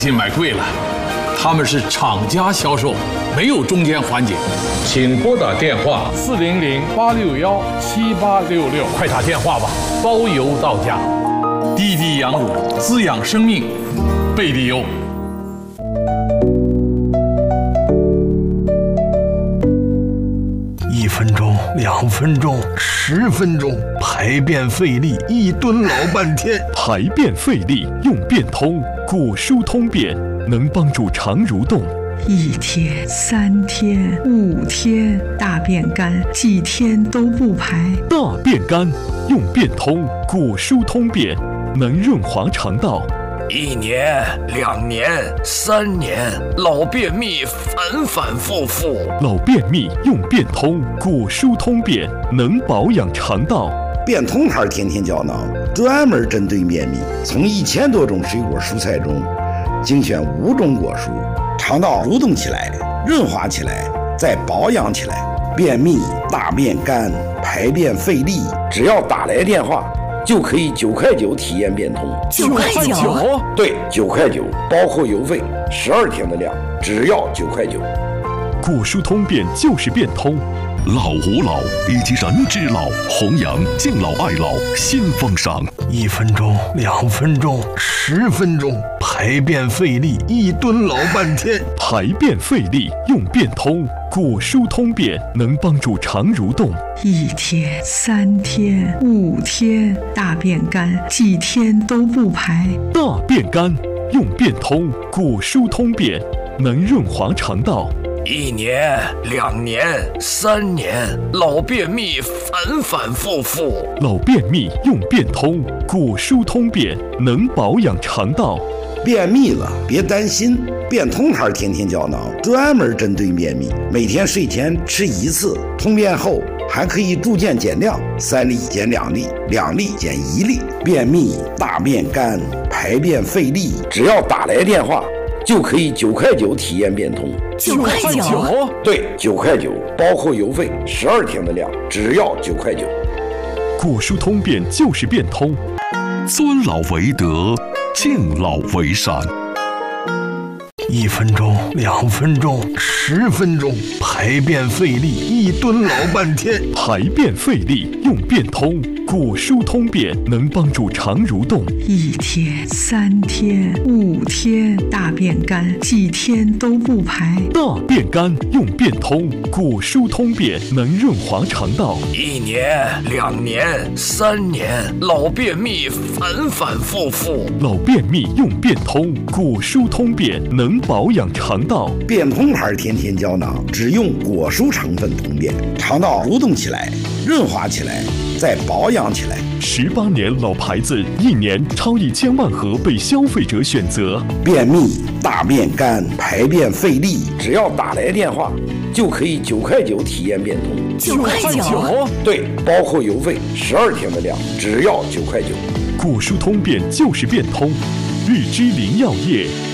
信买贵了，他们是厂家销售，没有中间环节。请拨打电话400-861-7866，快打电话吧，包邮到家。滴滴羊乳滋养生命，贝利优。 1分钟、2分钟、10分钟，排便费力，一蹲老半天。 排便费力用便通，果蔬通便能帮助肠蠕动。 1天、3天、5天，大便干，几天都不排。 大便干用便通，果蔬通便能润滑肠道。 1年、2年、3年，老便秘反反复复。 老便秘用便通，果蔬通便能保养肠道。 便通牌天天胶囊专门针对便秘，从1000多种水果蔬菜中精选5种果蔬，肠道蠕动起来，润滑起来，再保养起来。便秘、大便干、排便费力，只要打来电话就可以9块9体验便通。 9块9？ 对，9块9，包括邮费，12天的量，只要9块9。 果蔬通便就是便通。 老吾老以及人之老，弘扬敬老爱老新风尚。 1分钟、2分钟、10分钟，排便费力，一蹲老半天。 排便费力用便通，果蔬通便能帮助肠蠕动。 1天、3天、5天，大便干，几天都不排。 大便干用便通，果蔬通便能润滑肠道。 1年、2年、3年，老便秘反反复复。 老便秘用便通，果蔬通便能保养肠道。 便秘了别担心，便通牌天天胶囊专门针对便秘，每天睡前吃1次，通便后还可以逐渐减量，3粒减2粒，2粒减1粒。便秘、大便干、排便费力，只要打来电话就可以9块9体验便通。 9块9？ 对，9块9，包括邮费，12天的量，只要9块9。 果蔬通便就是便通。 尊老为德，敬老为善。 1分钟、2分钟、10分钟，排便费力，一蹲老半天。 排便费力用便通，果蔬通便能帮助肠蠕动。 1天、3天、5天，大便干，几天都不排。 大便干用便通，果蔬通便能润滑肠道。 1年、2年、3年，老便秘反反复复。 老便秘用便通，果蔬通便能保养肠道。 便通牌天天胶囊只用果蔬成分通便，肠道蠕动起来，润滑起来，再保养起来。 18年老牌子，1年超1000万盒被消费者选择。 便秘、大便干、排便费力，只要打来电话就可以9块9体验便通。 9块9？ 对，包括邮费，12天的量，只要9块9。 果蔬通便就是便通。日之林药业